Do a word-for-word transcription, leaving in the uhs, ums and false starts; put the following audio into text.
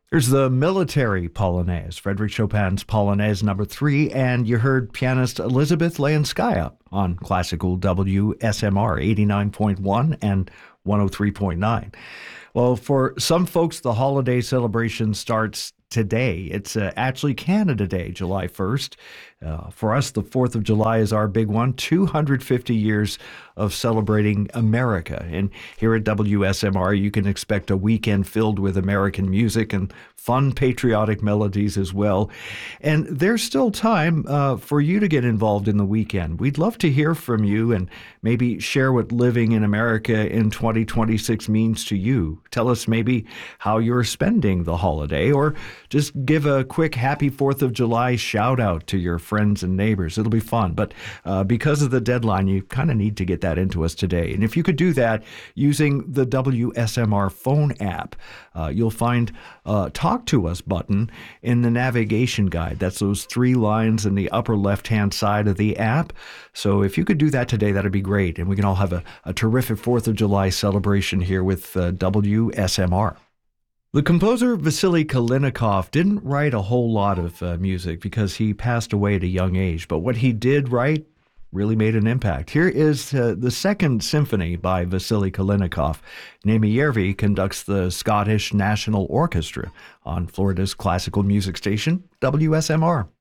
There's the Military Polonaise, Frederic Chopin's Polonaise number three, and you heard pianist Elizabeth Layenskaya on classical W S M R eighty-nine point one and one oh three point nine. Well, for some folks, the holiday celebration starts today. It's uh, actually Canada Day, July first. Uh, for us, the fourth of July is our big one. two hundred fifty years of celebrating America. And here at W S M R, you can expect a weekend filled with American music and fun patriotic melodies as well. And there's still time uh, for you to get involved in the weekend. We'd love to hear from you and maybe share what living in America in twenty twenty-six means to you. Tell us maybe how you're spending the holiday, or just give a quick happy fourth of July shout out to your friends and neighbors. It'll be fun. But uh, because of the deadline, you kind of need to get that into us today. And if you could do that using the W S M R phone app, uh, you'll find a Talk to Us button in the navigation guide. That's those three lines in the upper left-hand side of the app. So if you could do that today, that'd be great. And we can all have a, a terrific fourth of July celebration here with uh, W S M R. The composer Vasily Kalinikov didn't write a whole lot of uh, music because he passed away at a young age, but what he did write really made an impact. Here is uh, the Second Symphony by Vasily Kalinikov. Naimi Järvi conducts the Scottish National Orchestra on Florida's classical music station, W S M R.